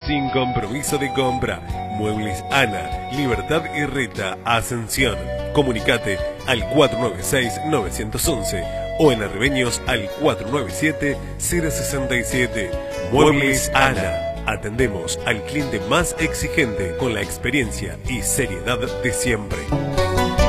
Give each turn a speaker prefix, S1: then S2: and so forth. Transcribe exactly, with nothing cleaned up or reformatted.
S1: sin compromiso de compra. Muebles Ana, Libertad y Reta, Ascensión. Comunicate al cuatro nueve seis, nueve uno uno o en Arribeños al cuatro nueve siete, cero seis siete. Muebles Ana. Atendemos al cliente más exigente con la experiencia y seriedad de siempre.